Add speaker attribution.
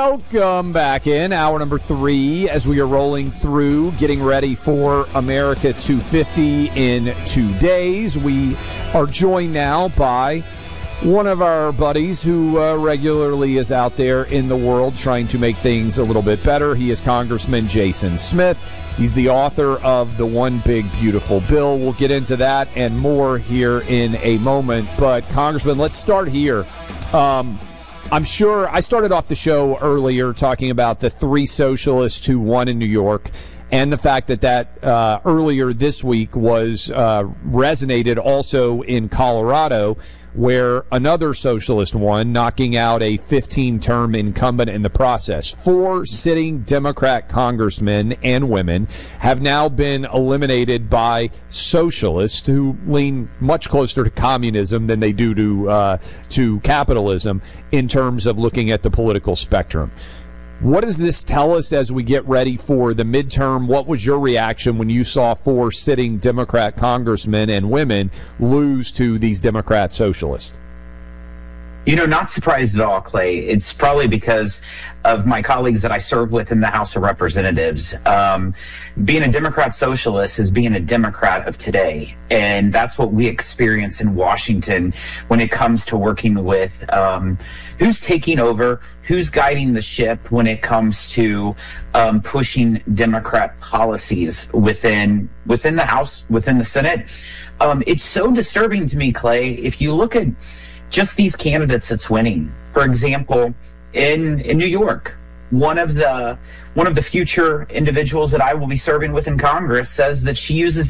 Speaker 1: Welcome back in hour number 3 as we are rolling through, getting ready for America 250 in 2 days. We are joined now by one of our buddies who regularly is out there in the world trying to make things a little bit better. He is Congressman Jason Smith. He's the author of The One Big Beautiful Bill. We'll get into that and more here in a moment. But, Congressman, let's start here. I'm sure I started off the show earlier talking about the 3 socialists who won in New York and the fact that earlier this week was resonated also in Colorado, where another socialist won, knocking out a 15-term incumbent in the process. 4 sitting Democrat congressmen and women have now been eliminated by socialists who lean much closer to communism than they do to capitalism in terms of looking at the political spectrum. What does this tell us as we get ready for the midterm? What was your reaction when you saw 4 sitting Democrat congressmen and women lose to these Democrat socialists?
Speaker 2: You know, not surprised at all, Clay. It's probably because of my colleagues that I serve with in the House of Representatives. Being a Democrat socialist is being a Democrat of today. And that's what we experience in Washington when it comes to working with who's taking over, who's guiding the ship when it comes to pushing Democrat policies within the House, within the Senate. It's so disturbing to me, Clay. If you look at just these candidates that's winning, for example, in New York, one of the future individuals that I will be serving with in Congress says that she uses